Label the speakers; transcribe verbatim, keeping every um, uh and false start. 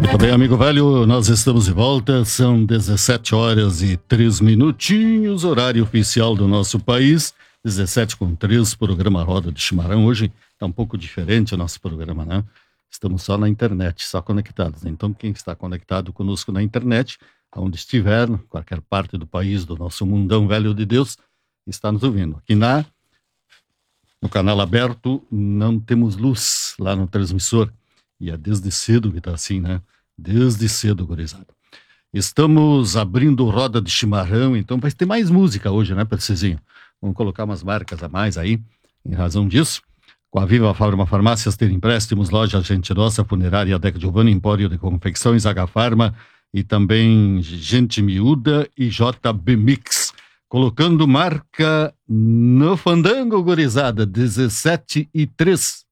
Speaker 1: Muito bem, amigo velho, nós estamos de volta, são dezessete horas e três minutinhos, horário oficial do nosso país, dezessete com três, programa Roda de Chimarrão. Hoje está um pouco diferente o nosso programa, né? Estamos só na internet, só conectados. Então, quem está conectado conosco na internet, aonde estiver, em qualquer parte do país, do nosso mundão velho de Deus, está nos ouvindo. Aqui na, no canal aberto, não temos luz lá no transmissor. E é desde cedo que está assim, né? Desde cedo, gurizada. Estamos abrindo roda de chimarrão, então vai ter mais música hoje, né, Precisinho? Vamos colocar umas marcas a mais aí, em razão disso. Com a Viva Farma Farmácias, ter empréstimos, loja Gente Nossa, Funerária Deca Giovanni, Empório de Confecções, H Farma e também Gente Miúda e J B Mix. Colocando marca no fandango, gurizada, dezessete e três.